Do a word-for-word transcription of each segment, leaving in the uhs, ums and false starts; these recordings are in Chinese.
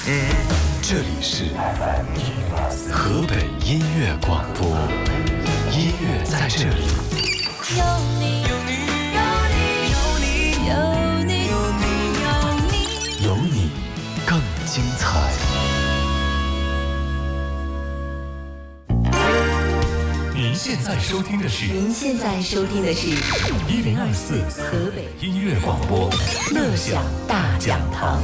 这里是河北音乐广播，音乐在这里。 有你，有你，有你，有你，有你， 有你更精彩。您现在收听的是， 您现在收听的是一零二四河北音乐广播， 乐享大讲堂。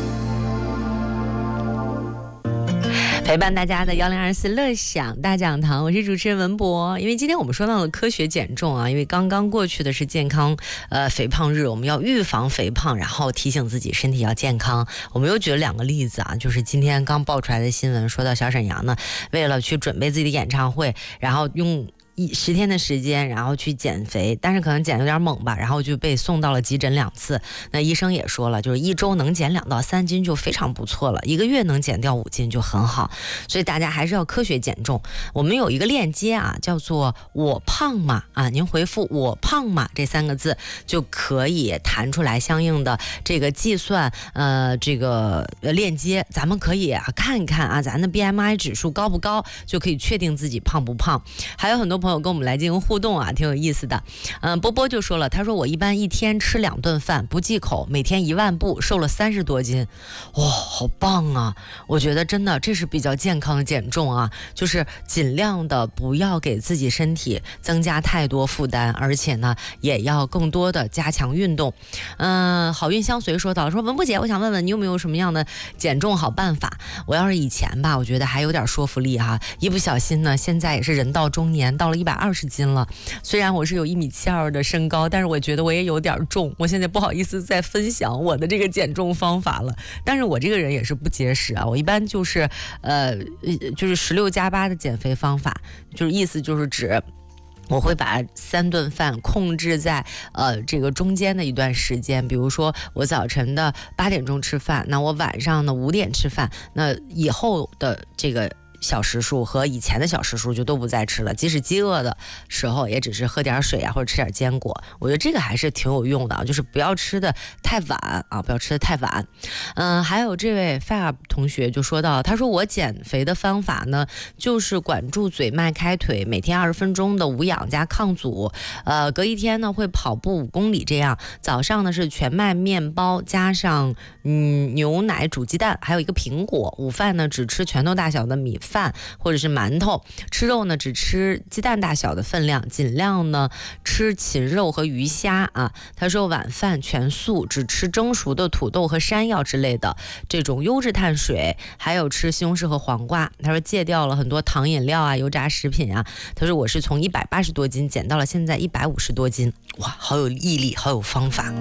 陪伴大家的幺零二四乐享大讲堂，我是主持人文博。因为今天我们说到了科学减重啊，因为刚刚过去的是健康呃肥胖日，我们要预防肥胖，然后提醒自己身体要健康。我们又举了两个例子啊，就是今天刚爆出来的新闻，说到小沈阳呢，为了去准备自己的演唱会，然后用一十天的时间，然后去减肥，但是可能减有点猛吧，然后就被送到了急诊两次。那医生也说了，就是一周能减两到三斤就非常不错了，一个月能减掉五斤就很好。所以大家还是要科学减重。我们有一个链接啊，叫做我胖吗啊，您回复我胖吗这三个字就可以弹出来相应的这个计算呃这个链接，咱们可以啊看一看啊咱的 B M I 指数高不高，就可以确定自己胖不胖。还有很多朋友跟我们来进行互动啊，挺有意思的。嗯，波波就说了，他说我一般一天吃两顿饭，不忌口，每天一万步，瘦了三十多斤。哇、哦，好棒啊！我觉得真的这是比较健康的减重啊，就是尽量的不要给自己身体增加太多负担，而且呢也要更多的加强运动。嗯，好运相随说到说文博姐，我想问问你有没有什么样的减重好办法？我要是以前吧，我觉得还有点说服力哈、啊，一不小心呢，现在也是人到中年，到了一百二十斤了。虽然我是有一米七二的身高，但是我觉得我也有点重。我现在不好意思再分享我的这个减重方法了。但是我这个人也是不节食啊，我一般就是呃就是十六加八的减肥方法，就是意思就是指我会把三顿饭控制在呃这个中间的一段时间，比如说我早晨的八点钟吃饭，那我晚上的五点吃饭，那以后的这个小时数和以前的小时数就都不再吃了，即使饥饿的时候也只是喝点水啊，或者吃点坚果。我觉得这个还是挺有用的啊，就是不要吃的太晚啊，不要吃的太晚。嗯，还有这位 Fab 同学就说到，他说我减肥的方法呢，就是管住嘴，迈开腿，每天二十分钟的无氧加抗阻，呃，隔一天呢会跑步五公里这样。早上呢是全麦面包加上嗯牛奶煮鸡蛋，还有一个苹果。午饭呢只吃拳头大小的米饭。饭或者是馒头，吃肉呢只吃鸡蛋大小的分量，尽量呢吃禽肉和鱼虾啊。他说晚饭全素，只吃蒸熟的土豆和山药之类的这种优质碳水，还有吃西红柿和黄瓜。他说戒掉了很多糖饮料啊、油炸食品啊。他说我是从一百八十多斤减到了现在一百五十多斤，哇，好有毅力，好有方法。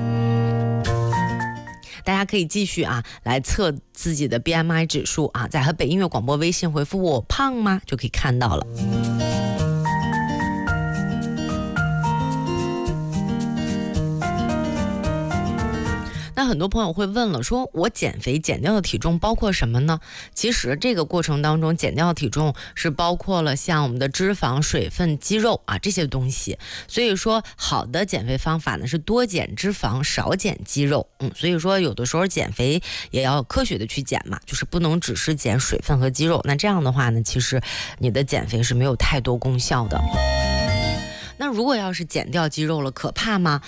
大家可以继续啊来测自己的 B M I 指数啊，在河北音乐广播微信回复我胖吗就可以看到了。那很多朋友会问了，说我减肥减掉的体重包括什么呢？其实这个过程当中减掉的体重是包括了像我们的脂肪、水分、肌肉啊这些东西。所以说好的减肥方法呢是多减脂肪，少减肌肉。嗯，所以说有的时候减肥也要科学的去减嘛，就是不能只是减水分和肌肉。那这样的话呢，其实你的减肥是没有太多功效的。那如果要是减掉肌肉了，可怕吗？